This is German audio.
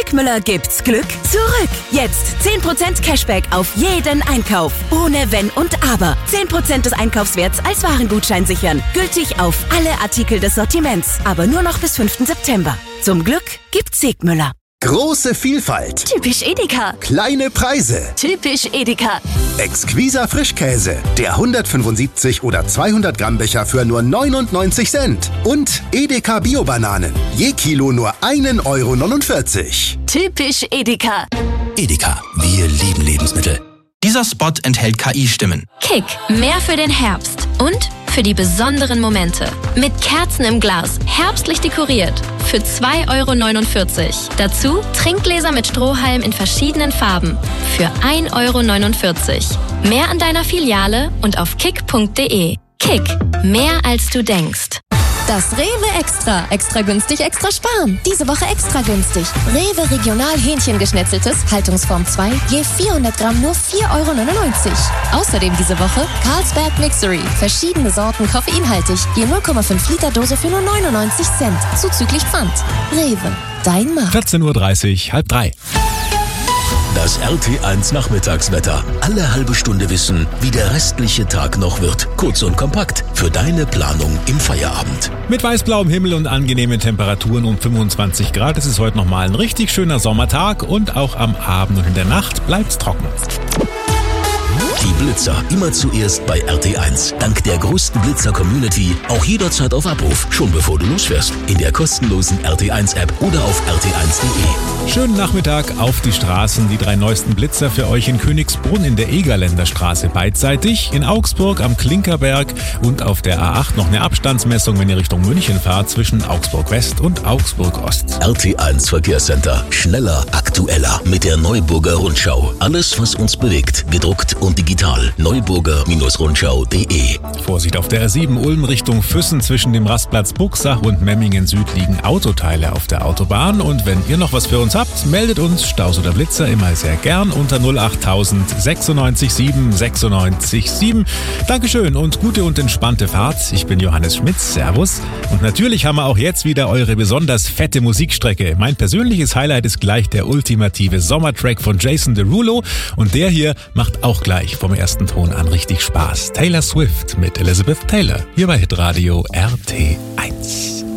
Sigmüller gibt's Glück zurück. Jetzt 10% Cashback auf jeden Einkauf. Ohne Wenn und Aber. 10% des Einkaufswerts als Warengutschein sichern. Gültig auf alle Artikel des Sortiments. Aber nur noch bis 5. September. Zum Glück gibt's Sigmüller. Große Vielfalt. Typisch Edeka. Kleine Preise. Typisch Edeka. Exquiser Frischkäse. Der 175 oder 200 Gramm Becher für nur 99 Cent. Und Edeka Bio-Bananen. Je Kilo nur 1,49 €. Typisch Edeka. Edeka, wir lieben Lebensmittel. Dieser Spot enthält KI-Stimmen. Kick, mehr für den Herbst und für die besonderen Momente. Mit Kerzen im Glas, herbstlich dekoriert. Für 2,49 €. Dazu Trinkgläser mit Strohhalm in verschiedenen Farben. Für 1,49 €. Mehr an deiner Filiale und auf kick.de. Kick, mehr als du denkst. Das Rewe Extra. Extra günstig, extra sparen. Diese Woche extra günstig. Rewe Regional Hähnchengeschnetzeltes, Haltungsform 2, je 400 Gramm nur 4,99 €. Außerdem diese Woche Carlsberg Mixery. Verschiedene Sorten koffeinhaltig, je 0,5 Liter Dose für nur 99 Cent. Zuzüglich Pfand. Rewe, dein Markt. 14:30 Uhr, 14:30. Das RT1 Nachmittagswetter. Alle halbe Stunde wissen, wie der restliche Tag noch wird. Kurz und kompakt für deine Planung im Feierabend. Mit weißblauem Himmel und angenehmen Temperaturen um 25 Grad ist es heute nochmal ein richtig schöner Sommertag und auch am Abend und in der Nacht bleibt's trocken. Die Blitzer immer zuerst bei RT1. Dank der größten Blitzer-Community auch jederzeit auf Abruf, schon bevor du losfährst. In der kostenlosen RT1-App oder auf rt1.de. Schönen Nachmittag auf die Straßen. Die 3 neuesten Blitzer für euch in Königsbrunn in der Egerländer Straße beidseitig, in Augsburg am Klinkerberg und auf der A8 noch eine Abstandsmessung, wenn ihr Richtung München fahrt, zwischen Augsburg West und Augsburg Ost. RT1 Verkehrscenter. Schneller, aktueller mit der Neuburger Rundschau. Alles, was uns bewegt, gedruckt und digital. Neuburger-Rundschau.de. Vorsicht auf der R7 Ulm Richtung Füssen zwischen dem Rastplatz Buchsach und Memmingen Süd liegen Autoteile auf der Autobahn. Und wenn ihr noch was für uns habt, meldet uns Staus oder Blitzer immer sehr gern unter 08000 96 7 96 7. Dankeschön und gute und entspannte Fahrt. Ich bin Johannes Schmitz. Servus. Und natürlich haben wir auch jetzt wieder eure besonders fette Musikstrecke. Mein persönliches Highlight ist gleich der ultimative Sommertrack von Jason Derulo. Und der hier macht auch gleich vom ersten Ton an richtig Spaß. Taylor Swift mit Elizabeth Taylor. Hier bei Hitradio RT1.